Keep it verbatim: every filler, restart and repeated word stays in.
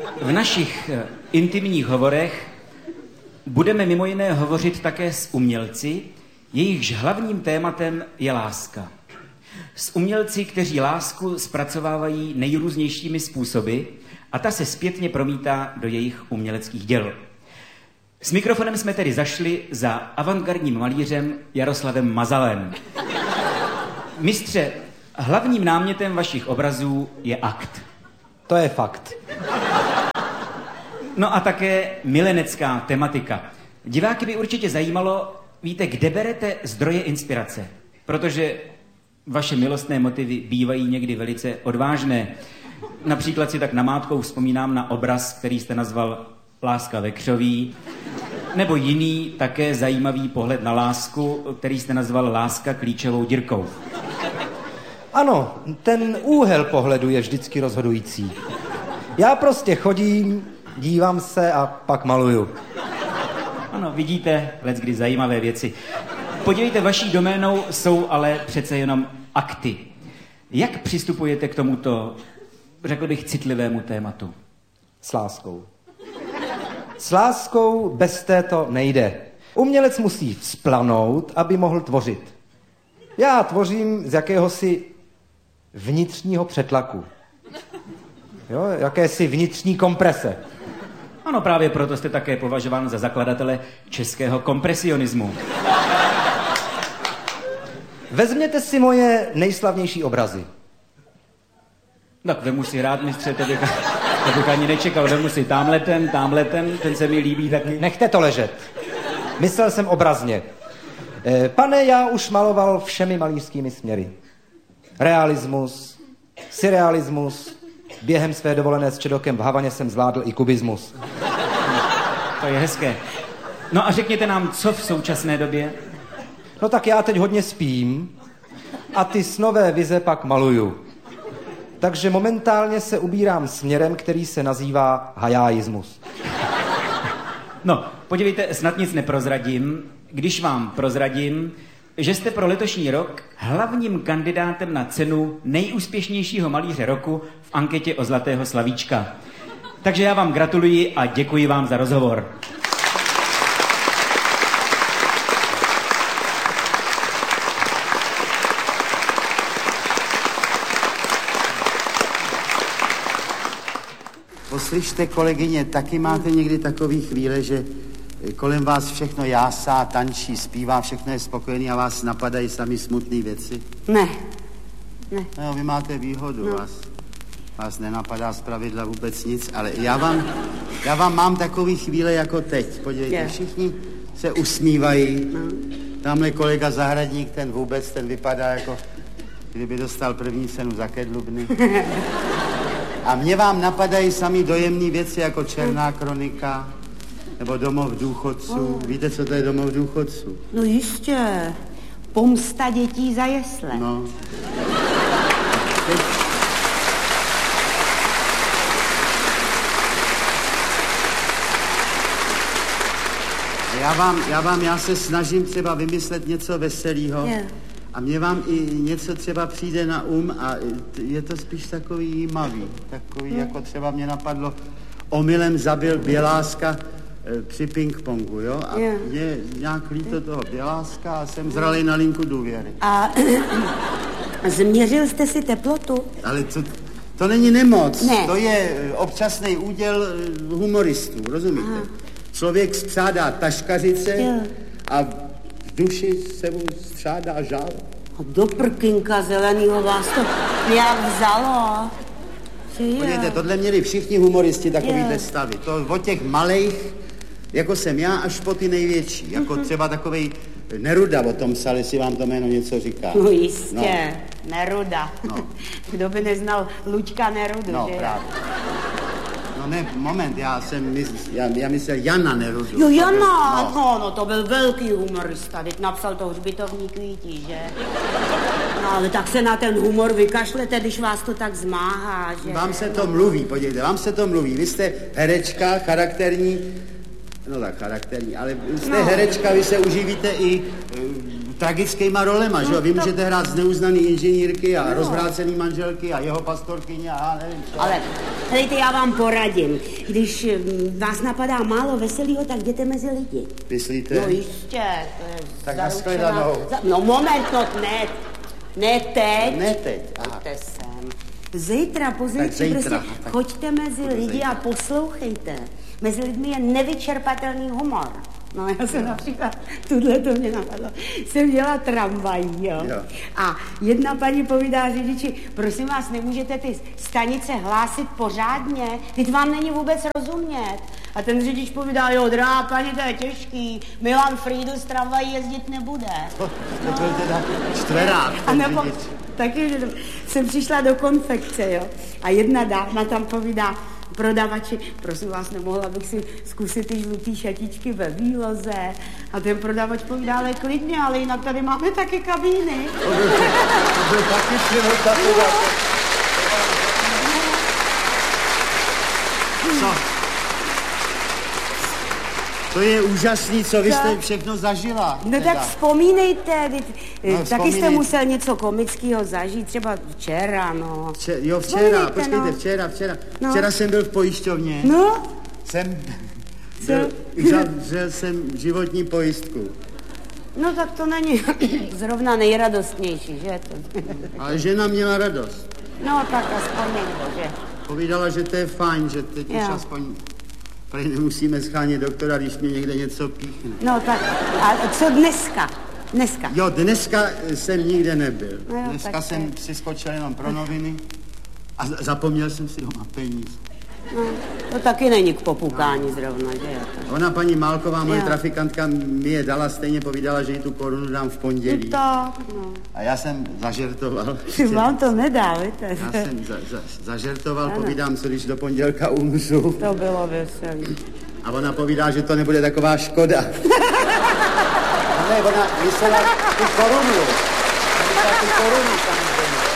V našich intimních hovorech budeme mimo jiné hovořit také s umělci, jejichž hlavním tématem je láska. S umělci, kteří lásku zpracovávají nejrůznějšími způsoby a ta se zpětně promítá do jejich uměleckých děl. S mikrofonem jsme tedy zašli za avantgardním malířem Jaroslavem Mazalem. Mistře, hlavním námětem vašich obrazů je akt. To je fakt. No a také milenecká tematika. Diváky by určitě zajímalo, víte, kde berete zdroje inspirace, protože vaše milostné motivy bývají někdy velice odvážné. Například si tak namátkou vzpomínám na obraz, který jste nazval Láska ve křoví, nebo jiný také zajímavý pohled na lásku, který jste nazval Láska klíčovou dírkou. Ano, ten úhel pohledu je vždycky rozhodující. Já prostě chodím, dívám se a pak maluju. Ano, vidíte, leckdy zajímavé věci. Podívejte, vaší doménou jsou ale přece jenom akty. Jak přistupujete k tomuto, řekl bych, citlivému tématu? S láskou. S láskou bez této nejde. Umělec musí vzplanout, aby mohl tvořit. Já tvořím z jakéhosi vnitřního přetlaku. Jo, jakési vnitřní komprese. Ano, právě proto jste také považován za zakladatele českého kompresionismu. Vezměte si moje nejslavnější obrazy. Tak vemu si rád, mistře, to bych, to bych ani nečekal. Vemu si támhle ten, támhle ten, ten se mi líbí taky. Nechte to ležet. Myslel jsem obrazně. Pane, já už maloval všemi malířskými směry. Realismus, surrealismus, během své dovolené s Čedokem v Havaně jsem zvládl i kubismus. To je hezké. No a řekněte nám, co v současné době? No tak já teď hodně spím a ty snové vize pak maluju. Takže momentálně se ubírám směrem, který se nazývá hajáismus. No, podívejte, snad nic neprozradím, když vám prozradím, že jste pro letošní rok hlavním kandidátem na cenu nejúspěšnějšího malíře roku v anketě o Zlatého slavíčka. Takže já vám gratuluji a děkuji vám za rozhovor. Poslyšte, kolegyně, taky máte někdy takový chvíle, že kolem vás všechno jásá, tančí, zpívá, všechno je spokojený a vás napadají sami smutné věci? Ne. Ne. No, vy máte výhodu, no. vás, vás nenapadá zpravidla vůbec nic, ale já vám, já vám mám takový chvíle jako teď. Podívejte, je. Všichni se usmívají. No. Tamhle kolega Zahradník, ten vůbec, ten vypadá jako, kdyby dostal první cenu za Kedlubny. A mě vám napadají sami dojemné věci jako Černá kronika, nebo Domov důchodců. Oh. Víte, co to je Domov důchodců? No jistě. Pomsta dětí za jesle. No. Teď... Já vám, já vám, já se snažím třeba vymyslet něco veselého. Yeah. A mně vám i něco třeba přijde na um a je to spíš takový jímavý. Takový, hmm. jako třeba mě napadlo, omylem zabil Běláska e, při ping-pongu, jo? A yeah. mě nějak líto toho Běláska a jsem zralej na linku důvěry. A změřil jste si teplotu? Ale to, to není nemoc. Ne. To je občasný úděl humoristů, rozumíte? Aha. Člověk spřádá taškařice yeah. a v duši se mu střádá žal. Do prkynka zelenýho vás to nějak vzalo. Podívejte, tohle měli všichni humoristi takovýhle yeah. stavy. To od těch malejch, jako jsem já, až po ty největší. Jako mm-hmm. třeba takovej Neruda o tom psal, jestli vám to jméno něco říká. No jistě, no. Neruda. No. Kdo by neznal Luďka Nerudu, no, že? No právě. No ne, moment, já jsem mysl, já, já myslel Jana Nerudu. Jo, Jana, no. no, no, to byl velký humorista, teď napsal to Hřbitovní kvítí, že? No, ale tak se na ten humor vykašlete, když vás to tak zmáhá, že? Vám se to mluví, podívejte, vám se to mluví. Vy jste herečka, charakterní, no tak charakterní, ale jste no. herečka, vy se uživíte i tragickýma rolema, že jo? Vy můžete hrát zneuznaný inženýrky a no. rozvrácený manželky a jeho pastorkyně a já nevím co. Ale hejte, já vám poradím. Když vás napadá málo veselýho, tak jděte mezi lidi. Myslíte? No jistě. Tak na shledanou. No moment, no ne. Ne teď. Ne teď, aha. Pojďte sem. Zítra, pozítří, prostě tak. choďte mezi lidi zítra. A poslouchejte. Mezi lidmi je nevyčerpatelný humor. No já jsem například, tuhle to mě napadlo, jsem dělala tramvají, jo? jo. A jedna paní povídá řidiči, prosím vás, nemůžete ty stanice hlásit pořádně, teď vám není vůbec rozumět. A ten řidič povídá, jo, drahá paní, to je těžký, Milan Frýdl z tramvají jezdit nebude. To, to byl teda čtverák, a nebo, taky jsem přišla do konfekce, jo, a jedna dáma tam povídá, prodavači, prosím vás, nemohla bych si zkusit ty žlutý šatičky ve výloze. A ten prodavač povídá, ale klidně, ale jinak tady máme taky kabíny. To byl, to byl taky přinota. Co? To je úžasný, co vy jste všechno zažila. No tak vzpomínejte, no, taky vzpomínejte. Jste musel něco komického zažít, třeba včera, no. Vče, jo, včera, počkejte, no. včera, včera. No. Včera jsem byl v pojišťovně. No. Jsem byl, uzavřel jsem životní pojistku. No tak to není zrovna nejradostnější, že to? Ale žena měla radost. No tak aspoň někdo, že? Povídala, že to je fajn, že teď už aspoň... Prý nemusíme schánět doktora, když mě někde něco píchne. No tak, a co dneska? Dneska? Jo, dneska jsem nikde nebyl. No jo, dneska jsem si skočil jenom pro noviny a zapomněl jsem si doma peníze. No, to taky není k popukání no. zrovna, že jo? Ona, paní Málková, moje jo. trafikantka, mi je dala, stejně povídala, že jí tu korunu dám v pondělí. No tak, no. A já jsem zažertoval. Ty vám to nedal, víte? Já jsem za, za, zažertoval, ano. povídám, co když do pondělka umřu. To bylo veselý. A ona povídá, že to nebude taková škoda. Ne, ona myslela tu korunu. Myslela tu korunu tam.